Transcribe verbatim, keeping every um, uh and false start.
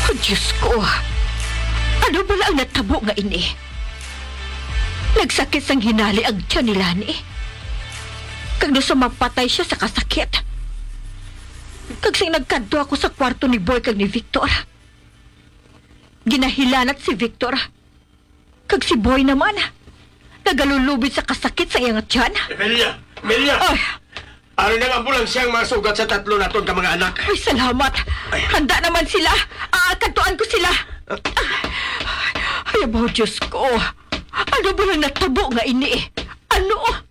Oh, Diyos ko. Ano ba lang natabo nga ini? Nagsakit sang hinali ang tiyan ni Lani. Kag doon sa mapatay siya sa kasakit. Kag sing nagkanto ako sa kwarto ni Boy kag ni Victor. Ginahilanat si Victor. Kag si Boy naman, nagalulubid sa kasakit sa iyang tiyan. Emilia! Emilia! Ay, Ano nang ambulansya ang mga sugat sa tatlo naton ka mga anak? ay, salamat. Handa naman sila. Aakantuan ko sila. Ay, abo, Diyos ko. Ano ba lang natabo nga ini? Ano?